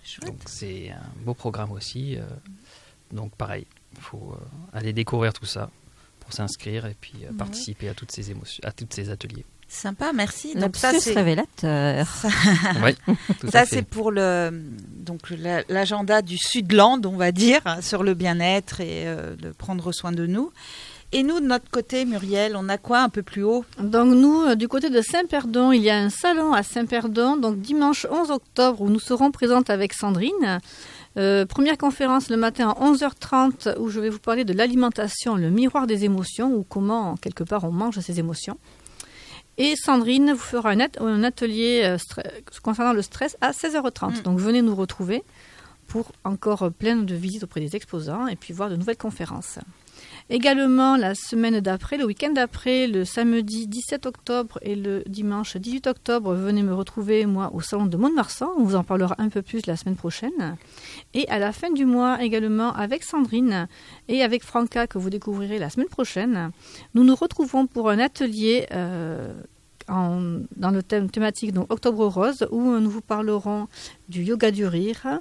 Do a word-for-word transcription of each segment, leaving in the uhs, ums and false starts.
Chouette. Donc c'est un beau programme aussi. Euh, donc pareil, il faut euh, aller découvrir tout ça pour s'inscrire et puis euh, Ouais. participer à toutes ces émotions, à tous ces ateliers. Sympa, merci. Le Donc ça plus c'est révélateur. Oui, tout ça à c'est fait. pour le donc la- l'agenda du Sudland, on va dire, hein, sur le bien-être et euh, de prendre soin de nous. Et nous de notre côté, Muriel, on a quoi un peu plus haut? Donc nous, euh, du côté de Saint-Perdon, il y a un salon à Saint-Perdon, donc dimanche onze octobre, où nous serons présentes avec Sandrine. Euh, première conférence le matin à onze heures trente, où je vais vous parler de l'alimentation, le miroir des émotions, ou comment, quelque part, on mange ses émotions. Et Sandrine vous fera un, at- un atelier euh, stre- concernant le stress à seize heures trente. Mm. Donc venez nous retrouver pour encore plein de visites auprès des exposants et puis voir de nouvelles conférences. Également, la semaine d'après, le week-end d'après, le samedi dix-sept octobre et le dimanche dix-huit octobre, venez me retrouver, moi, au salon de Mont-de-Marsan. On vous en parlera un peu plus la semaine prochaine. Et à la fin du mois, également, avec Sandrine et avec Franca, que vous découvrirez la semaine prochaine, nous nous retrouvons pour un atelier euh, en- dans le thème thématique donc Octobre Rose, où nous vous parlerons du yoga du rire,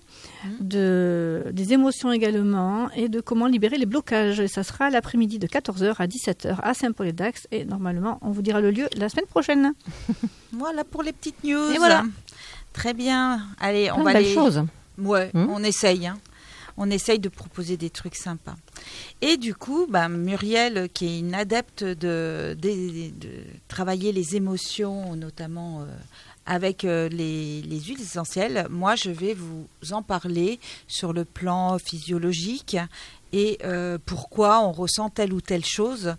de, des émotions également, et de comment libérer les blocages. Et ça sera l'après-midi de quatorze heures à dix-sept heures à Saint-Paul-et-Dax. Et normalement, on vous dira le lieu la semaine prochaine. Voilà pour les petites news. Et voilà. Très bien. Allez, on Plein va de belles aller. choses. Ouais, Hmm. on essaye. Hein. On essaye de proposer des trucs sympas. Et du coup, bah, Muriel, qui est une adepte de, de, de travailler les émotions, notamment euh, avec euh, les, les huiles essentielles, moi, je vais vous en parler sur le plan physiologique et euh, pourquoi on ressent telle ou telle chose.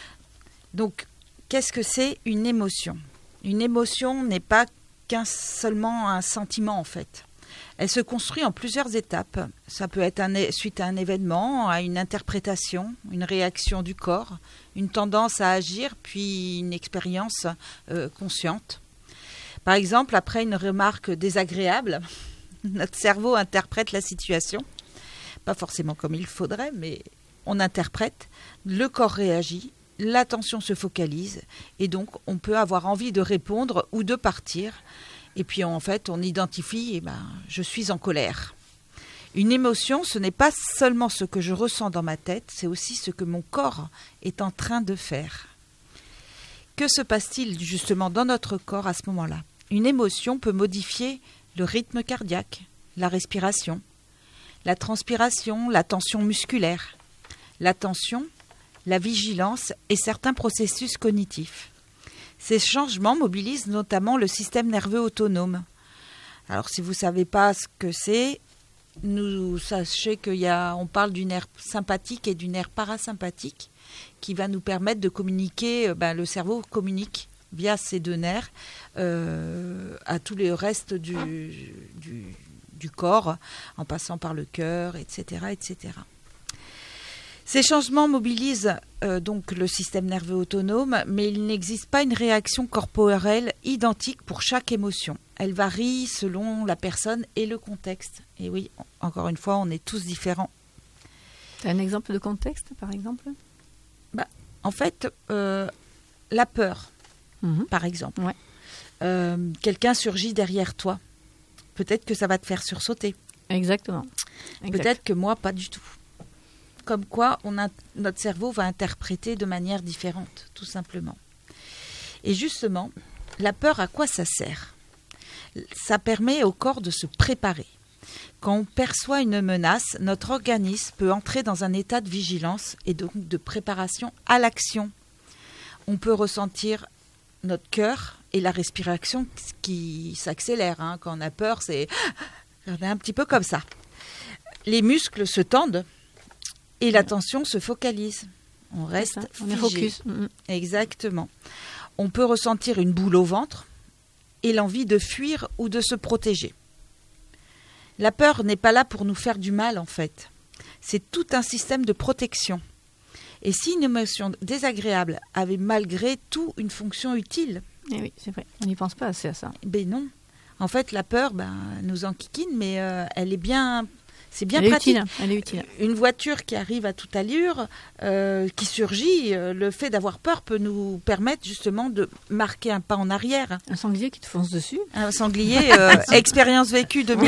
Donc, qu'est-ce que c'est une émotion? Une émotion n'est pas qu'un seulement un sentiment, en fait. Elle se construit en plusieurs étapes. Ça peut être un, é- suite à un événement, à une interprétation, une réaction du corps, une tendance à agir, puis une expérience euh, consciente. Par exemple, après une remarque désagréable, notre cerveau interprète la situation. Pas forcément comme il faudrait, mais on interprète. Le corps réagit, l'attention se focalise, et donc on peut avoir envie de répondre ou de partir. Et puis en fait, on identifie, eh ben, je suis en colère. Une émotion, ce n'est pas seulement ce que je ressens dans ma tête, c'est aussi ce que mon corps est en train de faire. Que se passe-t-il justement dans notre corps à ce moment-là? Une émotion peut modifier le rythme cardiaque, la respiration, la transpiration, la tension musculaire, l'attention, la vigilance et certains processus cognitifs. Ces changements mobilisent notamment le système nerveux autonome. Alors, si vous ne savez pas ce que c'est, nous sachez qu'on parle du nerf sympathique et du nerf parasympathique qui va nous permettre de communiquer, ben, le cerveau communique via ces deux nerfs euh, à tout le reste du, du, du corps, en passant par le cœur, et cetera, et cetera. Ces changements mobilisent euh, donc le système nerveux autonome, mais il n'existe pas une réaction corporelle identique pour chaque émotion. Elle varie selon la personne et le contexte. Et oui, encore une fois, on est tous différents. Tu as un exemple de contexte, par exemple? Bah, en fait, euh, la peur, Mhm. par exemple. Ouais. Euh, quelqu'un surgit derrière toi. Peut-être que ça va te faire sursauter. Exactement. Exact. Peut-être que moi, pas du tout. Comme quoi, on a, notre cerveau va interpréter de manière différente, tout simplement. Et justement, la peur, à quoi ça sert? Ça permet au corps de se préparer. Quand on perçoit une menace, notre organisme peut entrer dans un état de vigilance et donc de préparation à l'action. On peut ressentir notre cœur et la respiration qui s'accélère. Hein. Quand on a peur, c'est on est un petit peu comme ça. Les muscles se tendent et l'attention se focalise. On reste Ça, on figé. est focus. Mhm. Exactement. On peut ressentir une boule au ventre et l'envie de fuir ou de se protéger. La peur n'est pas là pour nous faire du mal, en fait. C'est tout un système de protection. Et si une émotion désagréable avait malgré tout une fonction utile, Eh oui, c'est vrai. On n'y pense pas assez à ça. ben non. En fait, la peur ben, nous enquiquine, mais euh, elle est bien... C'est bien Elle est pratique. utile. Elle est utile. Une voiture qui arrive à toute allure, euh, qui surgit, euh, le fait d'avoir peur peut nous permettre justement de marquer un pas en arrière. Un sanglier qui te fonce dessus. Un sanglier, euh, expérience vécue de